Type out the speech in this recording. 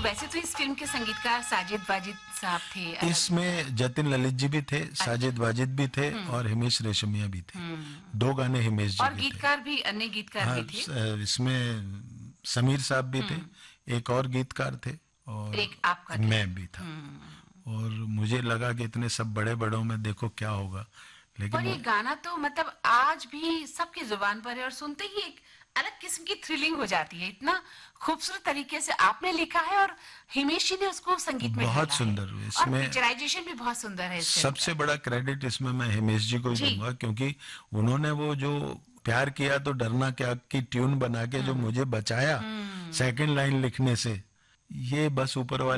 वैसे तो इस फिल्म के संगीतकार साजिद वाजिद साहब थे। इसमें जतिन ललित जी भी थे, साजिद वाजिद भी थे और हिमेश रेशमिया भी थे। 2 गाने हिमेश जी और के थे। गीतकार भी, अन्य गीतकार हाँ, भी थे। इसमें समीर साहब भी थे, एक और गीतकार थे और एक आपका थे। मैं भी था। और मुझे लगा कि इतने सब बड़े बड़ों में देखो क्या होगा, लेकिन पर ये गाना तो मतलब आज भी सबकी जुबान पर है और सुनते ही एक अलग किस्म की थ्रिलिंग हो जाती है। इतना खूबसूरत तरीके से आपने लिखा है और हिमेश जी ने उसको संगीत में बहुत ढाला है। सुंदर और इसमें पिक्चराइजेशन भी बहुत सुंदर है इस फिल्म सबसे का। बड़ा क्रेडिट इसमें मैं हिमेश जी को ही जी। दूंगा, क्योंकि उन्होंने वो जो प्यार किया तो डरना क्या की ट्यून बना के जो मुझे बचाया सेकंड लाइन लिखने से, ये बस ऊपर वाले